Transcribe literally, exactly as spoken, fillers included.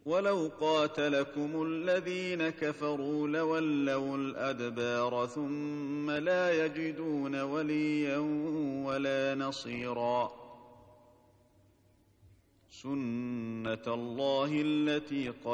ولو قاتلكم الذين كفروا لولوا الأدبار ثم لا يجدون وليا ولا نصيرا سنة الله التي